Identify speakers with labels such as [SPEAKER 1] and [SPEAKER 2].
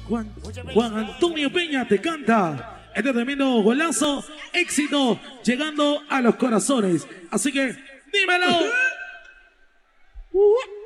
[SPEAKER 1] Juan Antonio Peña te canta este tremendo golazo, éxito, llegando a los corazones. Así que, dímelo.